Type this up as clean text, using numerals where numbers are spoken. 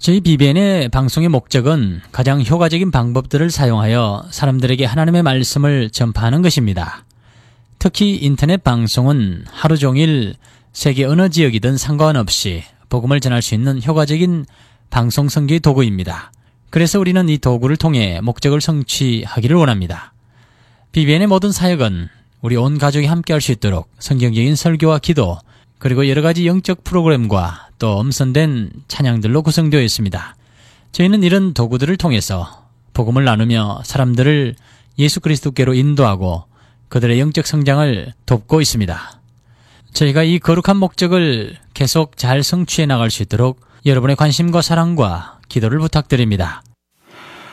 저희 BBN의 방송의 목적은 가장 효과적인 방법들을 사용하여 사람들에게 하나님의 말씀을 전파하는 것입니다. 특히 인터넷 방송은 하루 종일 세계 어느 지역이든 상관없이 복음을 전할 수 있는 효과적인 방송 선교의 도구입니다. 그래서 우리는 이 도구를 통해 목적을 성취하기를 원합니다. BBN의 모든 사역은 우리 온 가족이 함께 할 수 있도록 성경적인 설교와 기도, 그리고 여러 가지 영적 프로그램과 또 엄선된 찬양들로 구성되어 있습니다. 저희는 이런 도구들을 통해서 복음을 나누며 사람들을 예수 그리스도께로 인도하고 그들의 영적 성장을 돕고 있습니다. 저희가 이 거룩한 목적을 계속 잘 성취해 나갈 수 있도록 여러분의 관심과 사랑과 기도를 부탁드립니다.